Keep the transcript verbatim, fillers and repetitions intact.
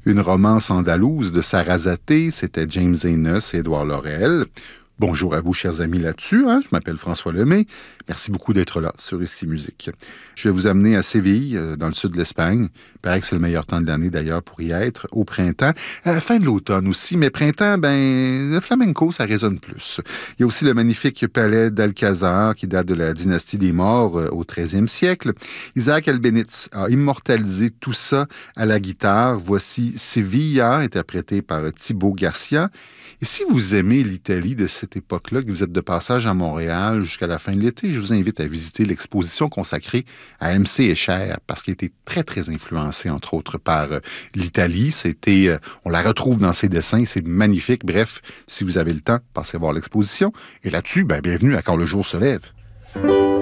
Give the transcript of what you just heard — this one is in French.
Une romance andalouse de Sarrazate, c'était James Enos et Édouard Laurel. Bonjour à vous, chers amis, là-dessus. Hein? Je m'appelle François Lemay. Merci beaucoup d'être là sur Ici Musique. Je vais vous amener à Séville, dans le sud de l'Espagne. Il paraît que c'est le meilleur temps de l'année, d'ailleurs, pour y être, au printemps. À la fin de l'automne aussi, mais printemps, ben, le flamenco, ça résonne plus. Il y a aussi le magnifique palais d'Alcázar, qui date de la dynastie des Morts au treizième siècle. Isaac Albéniz a immortalisé tout ça à la guitare. Voici Sevilla, interprété par Thibaut Garcia. Et si vous aimez l'Italie de cette époque-là, que vous êtes de passage à Montréal jusqu'à la fin de l'été, je vous invite à visiter l'exposition consacrée à M C Escher, parce qu'il a été très, très influencé, entre autres, par euh, l'Italie. C'était, euh, on la retrouve dans ses dessins, c'est magnifique. Bref, si vous avez le temps, passez voir l'exposition. Et là-dessus, ben, bienvenue à Quand le jour se lève.